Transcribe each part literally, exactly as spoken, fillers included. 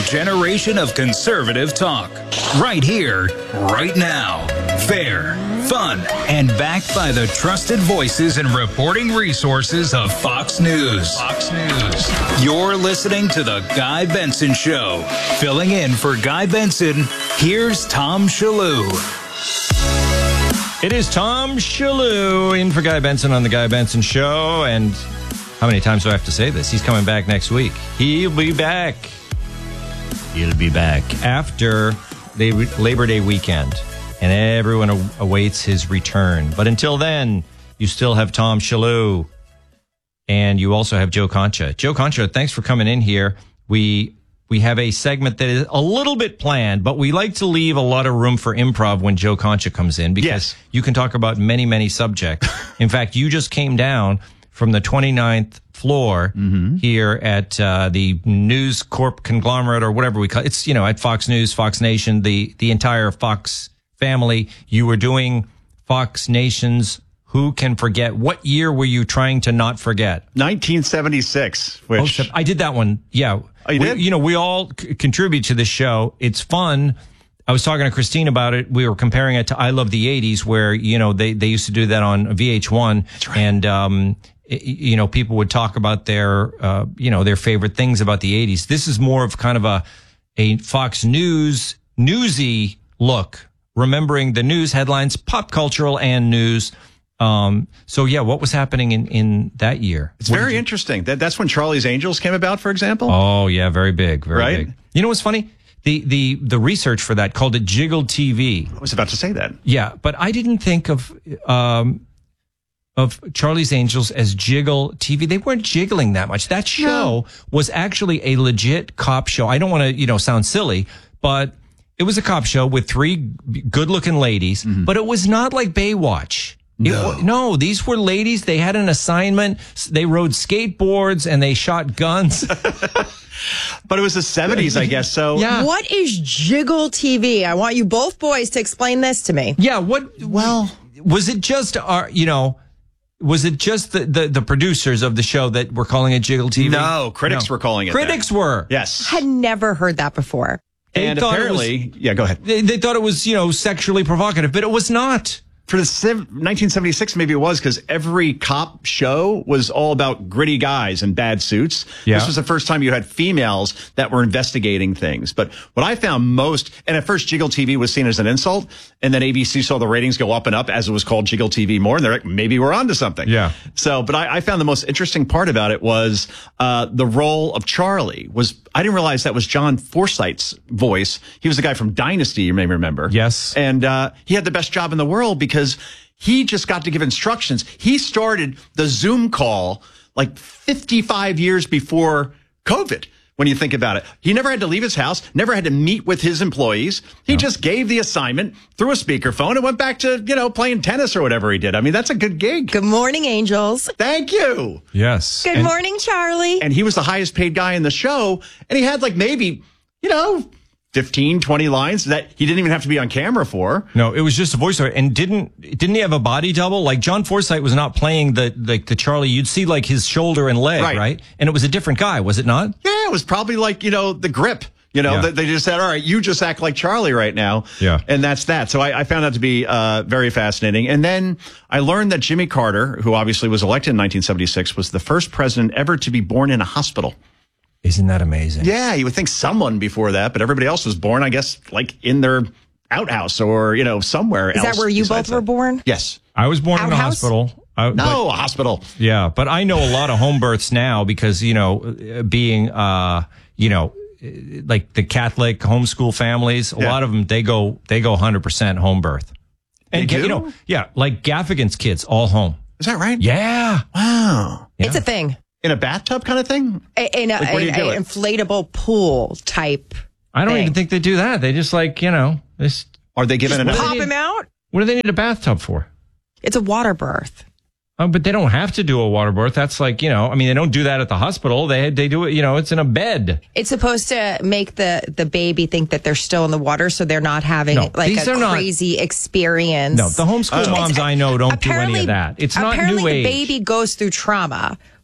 generation of conservative talk. Right here, right now. Fair, fun, and backed by the trusted voices and reporting resources of Fox News. Fox News. You're listening to The Guy Benson Show. Filling in for Guy Benson, here's Tom Shillue. It is Tom Shillue in for Guy Benson on The Guy Benson Show. And how many times do I have to say this? He's coming back next week. He'll be back. He'll be back after the Labor Day weekend. And everyone awaits his return. But until then, you still have Tom Shillue. And you also have Joe Concha. Joe Concha, thanks for coming in here. We we have a segment that is a little bit planned, but we like to leave a lot of room for improv when Joe Concha comes in, because yes. you can talk about many, many subjects. In fact, you just came down from the twenty-ninth floor mm-hmm. here at uh, the News Corp conglomerate, or whatever we call it. It's, you know, at Fox News, Fox Nation, the, the entire Fox family. You were doing Fox Nation's Who Can Forget? What year were you trying to not forget? nineteen seventy-six. Which oh, I did that one. Yeah. Oh, you we, did? You know, we all c- contribute to this show. It's fun. I was talking to Christine about it. We were comparing it to I Love the eighties, where, you know, they, they used to do that on V H one. That's right. And, um, it, you know, people would talk about their, uh, you know, their favorite things about the eighties. This is more of kind of a, a Fox News, newsy look, remembering the news headlines, pop cultural and news. Um, so yeah, what was happening in, in that year? It's what very you... interesting. That that's when Charlie's Angels came about, for example. Oh yeah, very big, very right? big. You know what's funny? The the the research for that called it Jiggle T V. I was about to say that. Yeah, but I didn't think of um of Charlie's Angels as Jiggle T V. They weren't jiggling that much. That show no. was actually a legit cop show. I don't want to, you know, sound silly, but it was a cop show with three good-looking ladies, mm-hmm. but it was not like Baywatch. No. It, no, these were ladies. They had an assignment. They rode skateboards and they shot guns. But it was the seventies, I guess. So yeah. What is Jiggle T V? I want you both boys to explain this to me. Yeah. What? Well, was it just our, you know, was it just the, the, the producers of the show that were calling it Jiggle T V? No, critics no. were calling it Critics that. were. Yes. Had never heard that before. They and apparently, was, yeah, go ahead. They, they thought it was, you know, sexually provocative, but it was not. For the nineteen seventy-six, maybe it was, because every cop show was all about gritty guys in bad suits. Yeah. This was the first time you had females that were investigating things. But what I found most, and at first Jiggle T V was seen as an insult, and then A B C saw the ratings go up and up as it was called Jiggle T V more, and they're like, maybe we're onto something. Yeah. So, but I, I found the most interesting part about it was uh the role of Charlie was, I didn't realize that was John Forsythe's voice. He was the guy from Dynasty, you may remember. Yes. And uh he had the best job in the world because Because he just got to give instructions. He started the Zoom call like fifty-five years before COVID, when you think about it. He never had to leave his house, never had to meet with his employees. He no. just gave the assignment through a speakerphone and went back to, you know, playing tennis or whatever he did. I mean, that's a good gig. Good morning, Angels. Thank you. Yes. Good and, morning, Charlie. And he was the highest paid guy in the show. And he had like maybe, you know, fifteen, twenty lines that he didn't even have to be on camera for. No, it was just a voiceover. And didn't didn't he have a body double? Like John Forsythe was not playing the like the Charlie. You'd see like his shoulder and leg, right? right? And it was a different guy, was it not? Yeah, it was probably like, you know, the Grip. You know, yeah. they just said, all right, you just act like Charlie right now. Yeah. And that's that. So I, I found that to be uh, very fascinating. And then I learned that Jimmy Carter, who obviously was elected in nineteen seventy-six, was the first president ever to be born in a hospital. Isn't that amazing? Yeah, you would think someone before that, but everybody else was born, I guess, like in their outhouse or, you know, somewhere Is else. Is that where you both that. were born? Yes. I was born Outhouse? in a hospital. I, no, but, a hospital. Yeah, but I know a lot of home births now because, you know, being, uh, you know, like the Catholic homeschool families, a yeah. lot of them, they go, they go one hundred percent home birth. And, they do? you know, yeah, like Gaffigan's kids, all home. Is that right? Yeah. Wow. Yeah. It's a thing. In a bathtub kind of thing? In a, like, where do you do an it? inflatable pool type I don't thing. even think they do that. They just like, you know, just. Are they giving enough? Pop need, him out? What do they need a bathtub for? It's a water birth. Oh, but they don't have to do a water birth. That's like, you know, I mean, they don't do that at the hospital. They they do it, you know, it's in a bed. It's supposed to make the, the baby think that they're still in the water, so they're not having No, like these a are crazy experience. No, the homeschool Uh, moms It's- I know don't do apparently- any of that. It's not apparently new age. the baby goes through trauma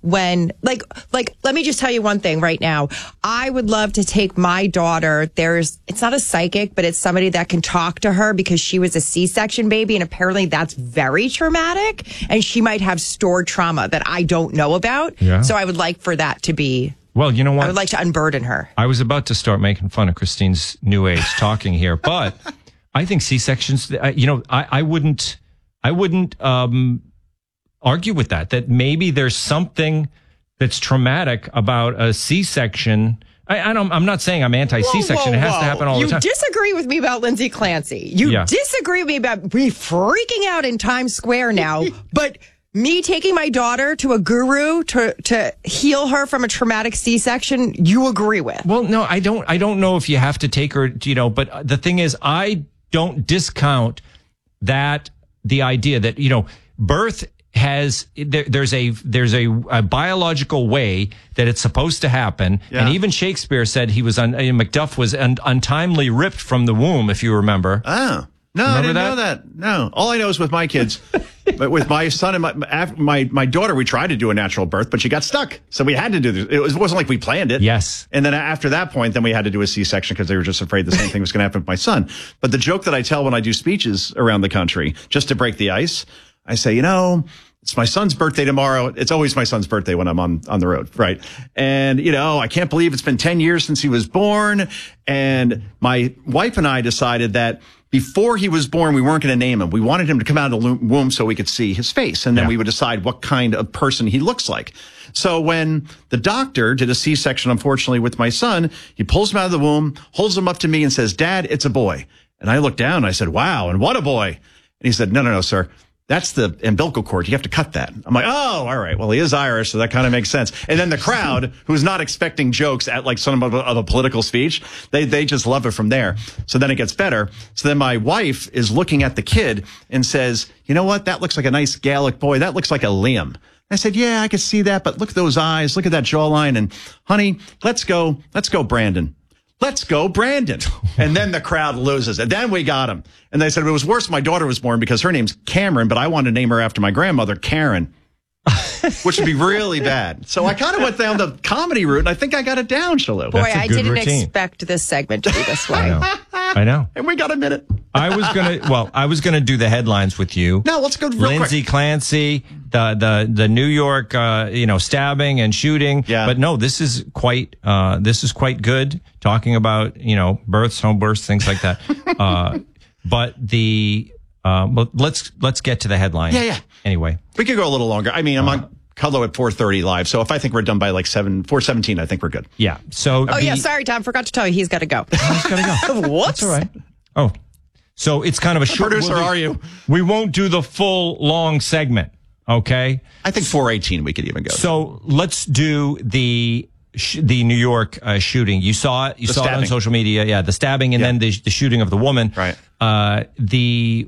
when, like, like, let me just tell you one thing right now. I would love to take my daughter. There's, it's not a psychic, but it's somebody that can talk to her because she was a C-section baby. And apparently that's very traumatic. And she might have stored trauma that I don't know about. Yeah. So I would like for that to be, Well, you know what? I would like to unburden her. I was about to start making fun of Christine's new age talking here, but I think C-sections, I- you know, I, I wouldn't, I wouldn't, um, argue with that, that maybe there's something that's traumatic about a C-section. I, I don't, I'm not saying I'm anti-C-section. Whoa, whoa, it has to whoa. happen all you the time. disagree with me about Lindsay Clancy. You Yeah. disagree with me about me freaking out in Times Square now, but me taking my daughter to a guru to, to heal her from a traumatic C-section, you agree with. Well, no, I don't, I don't know if you have to take her, you know, but the thing is, I don't discount that, the idea that, you know, birth has there, there's a there's a, a biological way that it's supposed to happen, Yeah. and even Shakespeare said he was un, uh, Macduff was un, untimely ripped from the womb, if you remember. Oh, no, I Remember didn't that? know that. No, all I know is with my kids, but with my son and my, af- my my daughter, we tried to do a natural birth, but she got stuck, so we had to do this. It, was, it wasn't like we planned it. Yes. And then after that point, then we had to do a C-section because they were just afraid the same thing was going to happen with my son. But the joke that I tell when I do speeches around the country, just to break the ice, I say, you know, it's my son's birthday tomorrow. It's always my son's birthday when I'm on, on the road, right? And, you know, I can't believe it's been ten years since he was born. And my wife and I decided that before he was born, we weren't going to name him. We wanted him to come out of the womb so we could see his face. And then Yeah. we would decide what kind of person he looks like. So when the doctor did a C-section, unfortunately, with my son, he pulls him out of the womb, holds him up to me and says, "Dad, it's a boy." And I looked down and I said, "Wow, and what a boy." And he said, "No, no, no, sir. That's the umbilical cord. You have to cut that." I'm like, "Oh, all right. Well, he is Irish, so that kind of makes sense." And then the crowd, who's not expecting jokes at like some of a, of a political speech, they they just love it from there. So then it gets better. So then my wife is looking at the kid and says, "You know what? That looks like a nice Gaelic boy. That looks like a Liam." I said, "Yeah, I could see that, but look at those eyes. Look at that jawline. And honey, let's go. Let's go, Brandon. Let's go, Brandon." And then the crowd loses. And then we got him. And they said it was worse. My daughter was born because her name's Cameron, but I wanted to name her after my grandmother, Karen, which would be really bad. So I kind of went down the comedy route, and I think I got it down, Shalou. Boy, That's a I good didn't routine. expect this segment to be this way. I know. I know. And we got a minute. I was gonna. Well, I was gonna do the headlines with you. No, let's go real Lindsay quick. Clancy, the the the New York, uh, you know, stabbing and shooting. Yeah. But no, this is quite. Uh, this is quite good. Talking about, you know, births, home births, things like that. uh, but the. Uh, well, let's let's get to the headline. Yeah, yeah. Anyway, We could go a little longer. I mean, I'm on Cudlow at four thirty live, so if I think we're done by like seven, four seventeen, I think we're good. yeah. So. Oh, the, yeah. Sorry, Tom. Forgot to tell you he's got to go. He's gotta go. Whoops. All right. Oh, so it's kind of a short. Producer, we'll do- are you? We won't do the full long segment. Okay. I think four eighteen we could even go. So let's do the sh- the New York uh, shooting. You saw it. You The saw it on stabbing. social media. Yeah, the stabbing and Yeah. then the, the shooting of the woman. Right. Uh, the,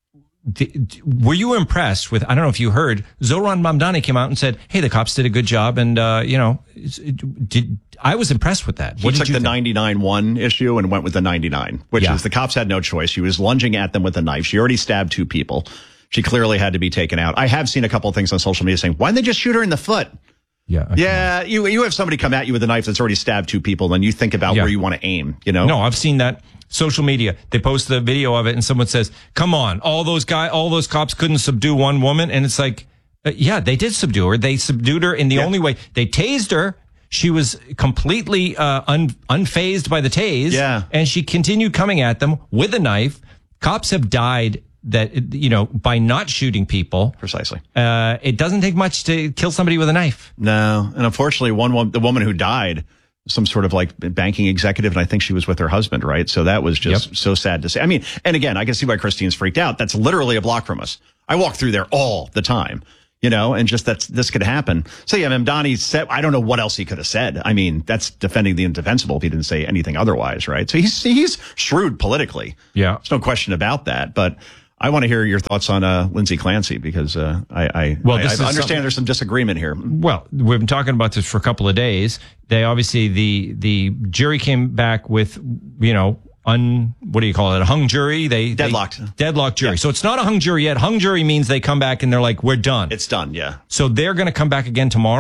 the were you impressed with? I don't know if you heard. Zohran Mamdani came out and said, "Hey, the cops did a good job," and uh, you know, it's- it, did I was impressed with that. He What did took you the think? ninety-nine one issue and went with the ninety-nine, which Yeah. is the cops had no choice. She was lunging at them with a knife. She already stabbed two people. She clearly had to be taken out. I have seen a couple of things on social media saying, "Why didn't they just shoot her in the foot?" Yeah. okay. Yeah, you you have somebody come at you with a knife that's already stabbed two people, then you think about Yeah. where you want to aim. You know? No, I've seen that. Social media, they post the video of it and someone says, "Come on, all those guy, all those cops couldn't subdue one woman." And it's like, uh, yeah, they did subdue her. They subdued her in the Yeah. only way. They tased her. She was completely uh, un, unfazed by the tase. Yeah. And she continued coming at them with a knife. Cops have died that, you know, by not shooting people. Precisely. Uh, it doesn't take much to kill somebody with a knife. No, and unfortunately, one wo- the woman who died, some sort of like banking executive, and I think she was with her husband, right? So that was just Yep. so sad to see. I mean, and again, I can see why Christine's freaked out. That's literally a block from us. I walk through there all the time, you know, and just that's this could happen. So yeah, Mamdani said, I don't know what else he could have said. I mean, that's defending the indefensible if he didn't say anything otherwise, right? So he's he's shrewd politically. Yeah. There's no question about that, but. I want to hear your thoughts on uh, Lindsay Clancy because uh, I, I, Well, I, this I is understand something- there's some disagreement here. Well, we've been talking about this for a couple of days. They obviously the the jury came back with, you know, un what do you call it? A hung jury. They Deadlocked. They, deadlocked jury. Yeah. So it's not a hung jury yet. Hung jury means they come back and they're like, we're done. It's done, yeah. so they're going to come back again tomorrow.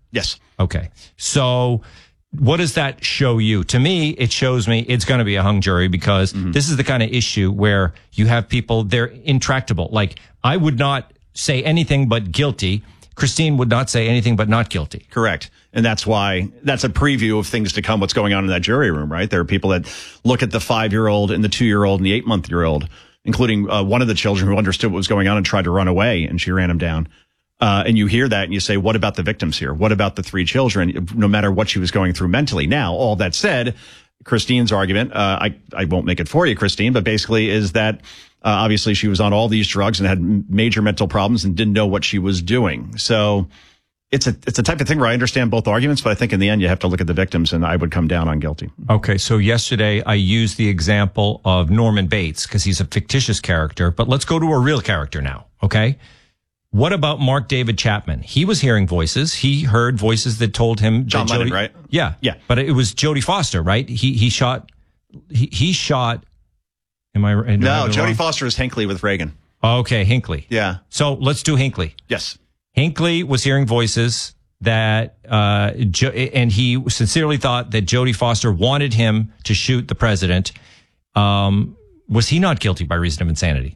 Yes. Okay. So what does that show you? To me, it shows me it's going to be a hung jury because mm-hmm. this is the kind of issue where you have people, they're intractable. Like, I would not say anything but guilty. Christine would not say anything but not guilty. Correct. And that's why that's a preview of things to come, what's going on in that jury room, right? There are people that look at the five-year-old and the two-year-old and the eight-month-year-old, including uh, one of the children who understood what was going on and tried to run away, and she ran him down. Uh, and you hear that and you say, what about the victims here? What about the three children, no matter what she was going through mentally? Now, all that said, Christine's argument, uh, I, I won't make it for you, Christine, but basically is that uh, obviously she was on all these drugs and had major mental problems and didn't know what she was doing. So it's a it's a type of thing where I understand both arguments, but I think in the end you have to look at the victims, and I would come down on guilty. Okay, so yesterday I used the example of Norman Bates because he's a fictitious character, but let's go to a real character now, okay? What about Mark David Chapman? He was hearing voices. He heard voices that told him John that Lennon, Jodie, right? Yeah, yeah. But it was Jodie Foster, right? He he shot. He he shot. Am I? Am no, I Jodie wrong? Foster is Hinckley with Reagan. Okay, Hinckley. Yeah. So let's do Hinckley. Yes. Hinckley was hearing voices that, uh, jo- and he sincerely thought that Jodie Foster wanted him to shoot the president. Um, was he not guilty by reason of insanity?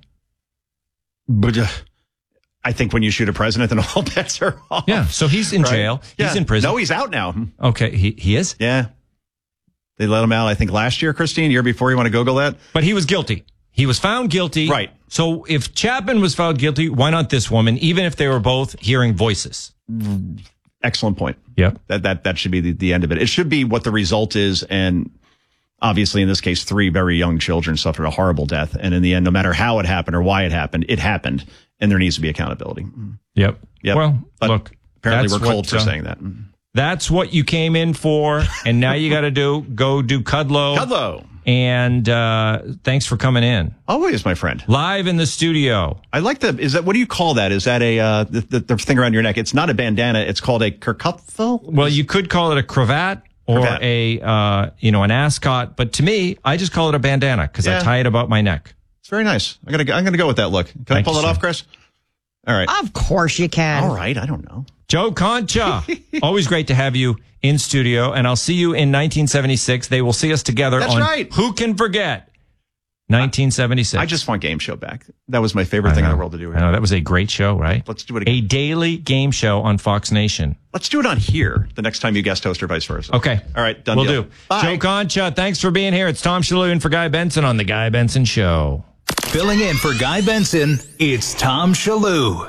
But. Uh, I think when you shoot a president, then all bets are off. Yeah, so he's in right? jail. He's yeah. in prison. No, he's out now. Okay, he he is? Yeah. They let him out, I think, last year, Christine, year before. You want to Google that? But he was guilty. He was found guilty. Right. So if Chapman was found guilty, why not this woman, even if they were both hearing voices? Excellent point. Yep. That, that, that should be the, the end of it. It should be what the result is, and obviously, in this case, three very young children suffered a horrible death. And in the end, no matter how it happened or why it happened, it happened. And there needs to be accountability. Yep. Yep. Well, but look. Apparently, we're cold what, for uh, saying that. That's what you came in for. And now you got to do, go do Kudlow. Kudlow. And uh, thanks for coming in. Always, my friend. Live in the studio. I like the, is that, what do you call that? Is that a, uh, the, the, the thing around your neck? It's not a bandana. It's called a kerfuffle? Well, you could call it a cravat. Or Cravat. a, uh, you know, an ascot. But to me, I just call it a bandana because Yeah. I tie it about my neck. It's very nice. I'm going to I'm gonna go with that look. Can Thank I pull you, it sir. off, Chris? All right. Of course you can. All right. I don't know. Joe Concha, always great to have you in studio. And I'll see you in nineteen seventy-six. They will see us together That's on right. Who Can Forget nineteen seventy-six. I just want Game Show back. That was my favorite thing in the world to do. I know, that was a great show, right? Let's do it A again. daily game show on Fox Nation. Let's do it on here the next time you guest host or vice versa. Okay. All right. Done We'll deal. do. Bye. Joe Concha, thanks for being here. It's Tom Shalhoub in for Guy Benson on The Guy Benson Show. Filling in for Guy Benson, it's Tom Shalhoub.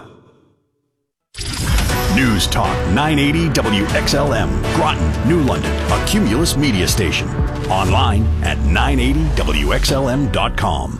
News Talk nine eighty W X L M, Groton, New London, a Cumulus media station. Online at nine eighty W X L M dot com.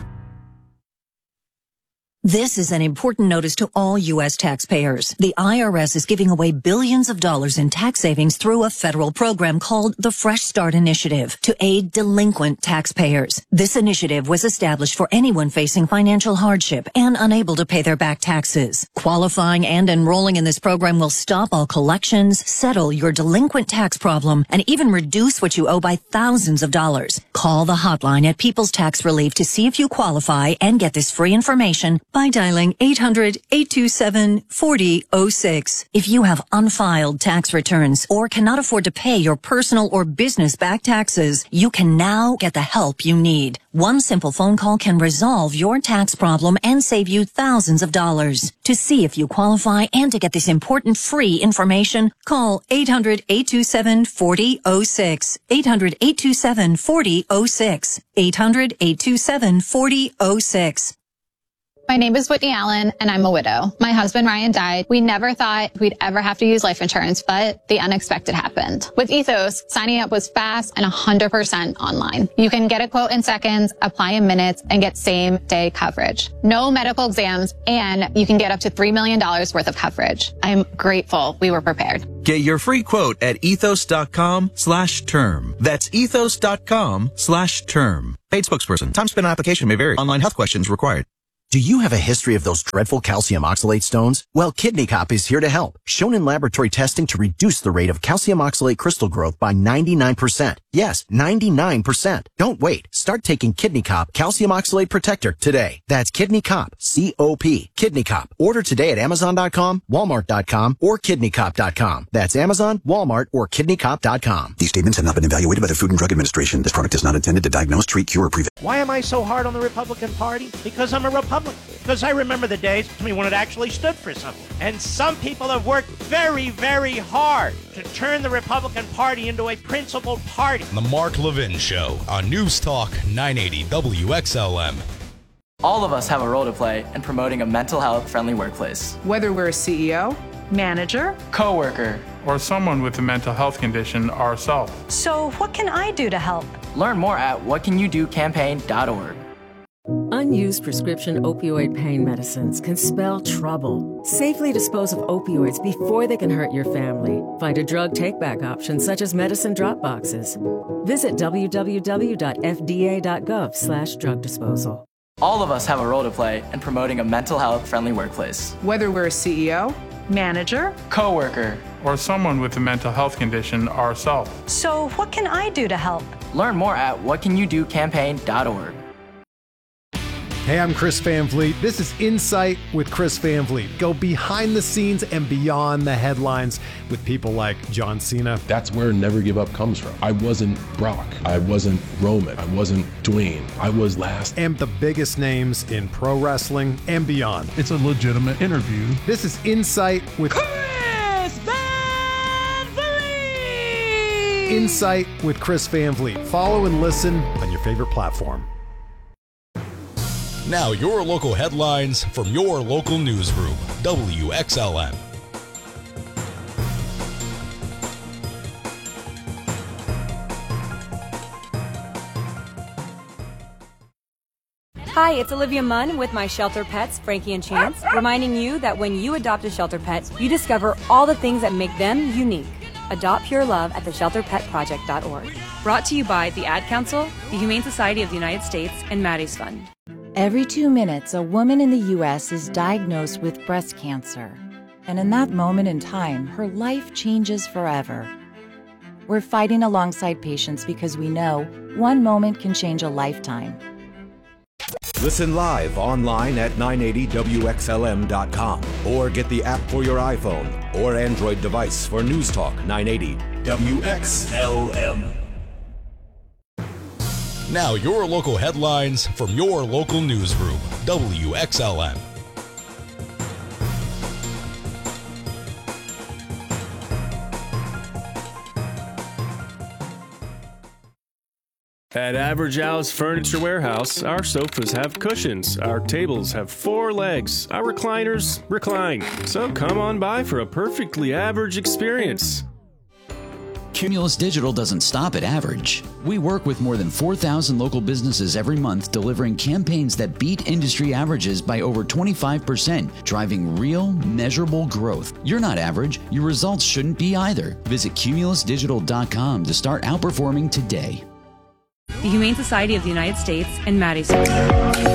This is an important notice to all U S taxpayers. The I R S is giving away billions of dollars in tax savings through a federal program called the Fresh Start Initiative to aid delinquent taxpayers. This initiative was established for anyone facing financial hardship and unable to pay their back taxes. Qualifying and enrolling in this program will stop all collections, settle your delinquent tax problem, and even reduce what you owe by thousands of dollars. Call the hotline at People's Tax Relief to see if you qualify and get this free information by dialing eight hundred, eight two seven, four zero zero six. If you have unfiled tax returns or cannot afford to pay your personal or business back taxes, you can now get the help you need. One simple phone call can resolve your tax problem and save you thousands of dollars. To see if you qualify and to get this important free information, call eight hundred, eight two seven, four zero zero six. eight hundred, eight two seven, four zero zero six. eight hundred, eight two seven, four zero zero six. My name is Whitney Allen, and I'm a widow. My husband, Ryan, died. We never thought we'd ever have to use life insurance, but the unexpected happened. With Ethos, signing up was fast and one hundred percent online. You can get a quote in seconds, apply in minutes, and get same-day coverage. No medical exams, and you can get up to three million dollars worth of coverage. I'm grateful we were prepared. Get your free quote at ethos.com slash term. That's ethos.com slash term. Paid spokesperson. Time spent on application may vary. Online health questions required. Do you have a history of those dreadful calcium oxalate stones? Well, Kidney Cop is here to help. Shown in laboratory testing to reduce the rate of calcium oxalate crystal growth by ninety-nine percent. Yes, ninety-nine percent. Don't wait. Start taking Kidney Cop Calcium Oxalate Protector today. That's Kidney Cop, C O P. Kidney Cop. Order today at Amazon dot com, Walmart dot com, or Kidney Cop dot com. That's Amazon, Walmart, or Kidney Cop dot com. These statements have not been evaluated by the Food and Drug Administration. This product is not intended to diagnose, treat, cure, or prevent. Why am I so hard on the Republican Party? Because I'm a Republican. Because I remember the days I mean, when it actually stood for something. And some people have worked very, very hard to turn the Republican Party into a principled party. The Mark Levin Show on News Talk nine eighty W X L M. All of us have a role to play in promoting a mental health friendly workplace. Whether we're a C E O, manager, coworker, or someone with a mental health condition ourselves. So what can I do to help? Learn more at what can you do campaign dot org. Unused prescription opioid pain medicines can spell trouble. Safely dispose of opioids before they can hurt your family. Find a drug take-back option such as medicine drop boxes. Visit w w w dot f d a dot gov slash drug disposal. All of us have a role to play in promoting a mental health friendly workplace. Whether we're a C E O, manager, coworker, or someone with a mental health condition ourselves. So what can I do to help? Learn more at what can you do campaign dot org. Hey, I'm Chris Van Vliet. This is Insight with Chris Van Vliet. Go behind the scenes and beyond the headlines with people like John Cena. That's where Never Give Up comes from. I wasn't Brock. I wasn't Roman. I wasn't Dwayne. I was last. And the biggest names in pro wrestling and beyond. It's a legitimate interview. This is Insight with Chris Van Vliet. Insight with Chris Van Vliet. Follow and listen on your favorite platform. Now your local headlines from your local newsroom, W X L M. Hi, it's Olivia Munn with my shelter pets, Frankie and Chance, reminding you that when you adopt a shelter pet, you discover all the things that make them unique. Adopt pure love at the shelter pet project dot org. Brought to you by the Ad Council, the Humane Society of the United States, and Maddie's Fund. Every two minutes, a woman in the U S is diagnosed with breast cancer. And in that moment in time, her life changes forever. We're fighting alongside patients because we know one moment can change a lifetime. Listen live online at nine eighty W X L M dot com or get the app for your iPhone or Android device for News Talk nine eighty W X L M. Now your local headlines from your local newsroom, W X L M. At Average Al's Furniture Warehouse, our sofas have cushions, our tables have four legs, our recliners recline. So come on by for a perfectly average experience. Cumulus Digital doesn't stop at average. We work with more than four thousand local businesses every month, delivering campaigns that beat industry averages by over twenty-five percent, driving real, measurable growth. You're not average. Your results shouldn't be either. Visit cumulus digital dot com to start outperforming today. The Humane Society of the United States and Maddie's Fund.